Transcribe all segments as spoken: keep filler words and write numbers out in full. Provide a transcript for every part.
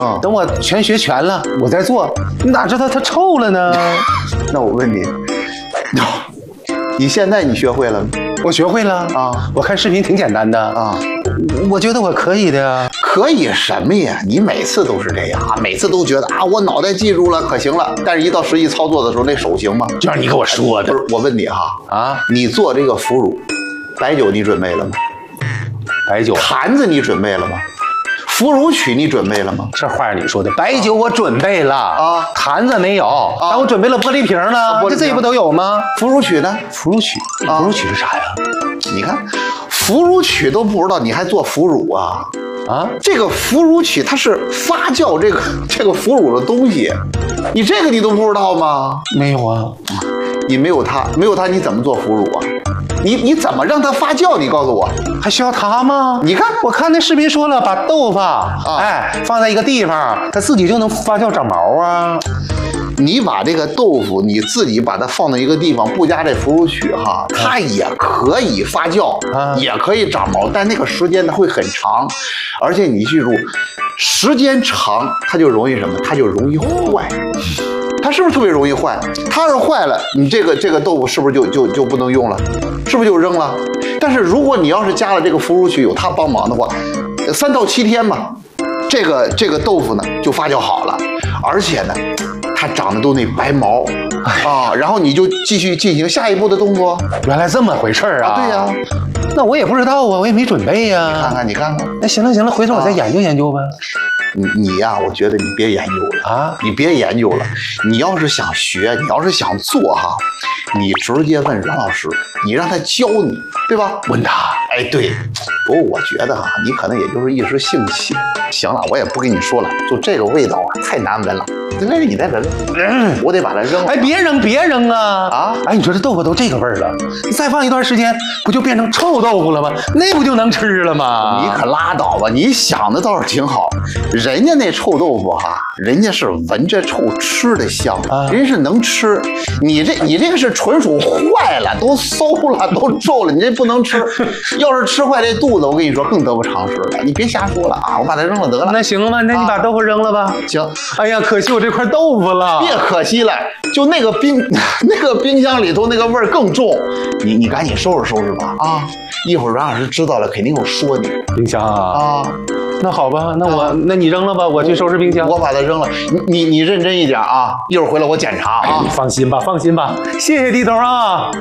嗯， 等我全学全了，我再做，你哪知道它臭了呢？ 那我问你，你现在你学会了吗？ 我学会了啊， 我看视频挺简单的啊， 我觉得我可以的呀。 可以什么呀？你每次都是这样啊，每次都觉得啊，我脑袋记住了，可行了。但是，一到实际操作的时候，那手行吗？ 就让你给我说的。 不是，我问你哈啊， 你做这个腐乳，白酒你准备了吗？ 白酒， 坛子你准备了吗？腐乳曲你准备了吗？ 这话是你说的。白酒我准备了啊， 坛子没有， 啊、 但我准备了玻璃瓶呢。 玻璃瓶这这不都有吗？ 腐乳曲呢？ 腐乳曲， 啊、 腐乳曲是啥呀？ 你看，腐乳曲都不知道，你还做腐乳啊？啊，这个腐乳曲它是发酵这个这个腐乳的东西，你这个你都不知道吗？ 没有啊， 你没有它，没有它你怎么做腐乳啊？你你怎么让它发酵？你告诉我， 还需要它吗？ 你看， 我看那视频说了，把豆腐啊，哎放在一个地方，它自己就能发酵长毛啊。 你把这个豆腐你自己把它放在一个地方，不加这腐乳曲哈，它也可以发酵，啊、也可以长毛，但那个时间它会很长，而且你记住，时间长它就容易什么？它就容易坏。它是不是特别容易坏？它要是坏了，你这个这个豆腐是不是就就就不能用了？是不是就扔了？但是如果你要是加了这个腐乳曲，有它帮忙的话，三到七天吧，这个这个豆腐呢就发酵好了，而且呢，它长的都那白毛啊，然后你就继续进行下一步的动作。 原来这么回事啊！ 啊对呀、啊， 那我也不知道啊，我也没准备呀、啊。 你看看，你看看。 那行了行了，回头我再研究研究呗。 你你呀，我觉得你别研究了啊！ 你别研究了。你要是想学，你要是想做哈，你直接问阮老师，你让他教你，对吧？ 问他。 哎，对。不过我觉得哈，你可能也就是一时兴起。行了，我也不跟你说了，就这个味道啊，太难闻了。那你再闻，嗯，我得把它扔了。 哎，别扔，别扔啊！ 啊！ 哎，你说这豆腐都这个味儿了，你再放一段时间，不就变成臭豆腐了吗？那不就能吃了吗？ 你可拉倒吧！你想的倒是挺好，人家那臭豆腐哈，人家是闻着臭吃的香，啊、人家是能吃。你这你这个是纯属坏了，都馊了，都皱了，你这不能吃。要是吃坏这肚子，我跟你说更得不偿失了。你别瞎说了啊！我把它扔了得了。 那行了吧？那你把豆腐扔了吧。 啊、行。 哎呀，可惜我这块豆腐了。 别可惜了，就那个冰那个冰箱里头那个味儿更重。你你赶紧收拾收拾吧啊！一会儿阮老师知道了，肯定会说你。 冰箱啊啊， 那好吧，那我、啊、那你扔了吧，我去收拾冰箱。 我把它扔了，你你你认真一点啊！一会儿回来我检查啊。 哎、你放心吧，放心吧，谢谢地头啊。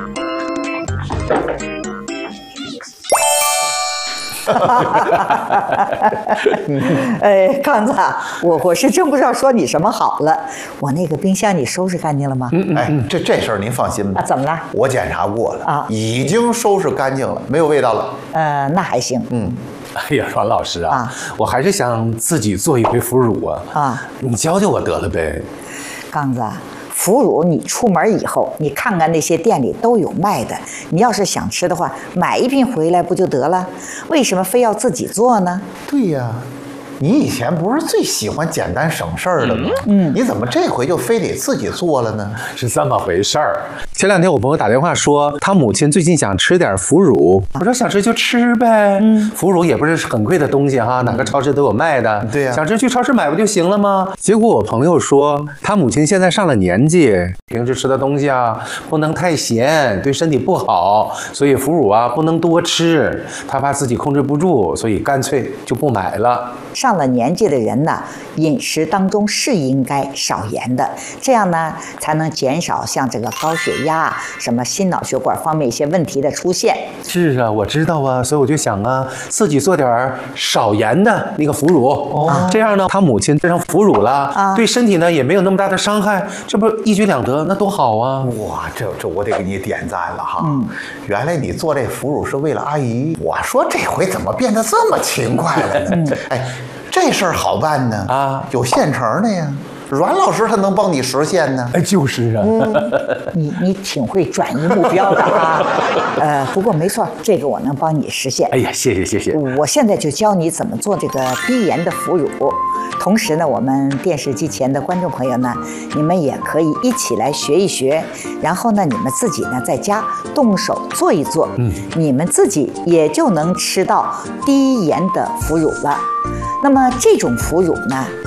哎，刚子，我我是真不知道说你什么好了。我那个冰箱你收拾干净了吗？ 嗯嗯、哎，这这事儿您放心吧。 啊，怎么了？ 我检查过了啊， 已经收拾干净了，没有味道了。 呃，那还行。 嗯。 哎呀，阮老师啊， 啊我还是想自己做一回腐乳啊。 啊， 你教教我得了呗。 刚子。腐乳，你出门以后，你看看那些店里都有卖的。你要是想吃的话，买一瓶回来不就得了？为什么非要自己做呢？ 对呀，你以前不是最喜欢简单省事儿的吗？嗯，你怎么这回就非得自己做了呢？ 是这么回事儿。前两天我朋友打电话说，他母亲最近想吃点腐乳，我说想吃就吃呗。嗯，腐乳也不是很贵的东西哈，哪个超市都有卖的。 对呀， 想吃去超市买不就行了吗？结果我朋友说，他母亲现在上了年纪，平时吃的东西啊不能太咸，对身体不好，所以腐乳啊不能多吃，他怕自己控制不住，所以干脆就不买了。 上了年纪的人呢，饮食当中是应该少盐的，这样呢才能减少像这个高血压、什么心脑血管方面一些问题的出现。 是啊，我知道啊，所以我就想啊，自己做点少盐的那个腐乳，哦，这样呢，他母亲变成腐乳了，啊，对身体呢也没有那么大的伤害，这不一举两得，那多好啊！ 哇，这这我得给你点赞了哈！嗯，原来你做这腐乳是为了阿姨。我说这回怎么变得这么勤快了呢？嗯、哎。这事儿好办呢啊，有现成的呀。阮老师他能帮你实现呢？ 哎，就是啊， 嗯、你你挺会转移目标的啊。呃，不过没错，这个我能帮你实现。 哎呀，谢谢谢谢。 我现在就教你怎么做这个低盐的腐乳。同时呢，我们电视机前的观众朋友呢，你们也可以一起来学一学。然后呢，你们自己呢在家动手做一做，嗯，你们自己也就能吃到低盐的腐乳了。那么这种腐乳呢，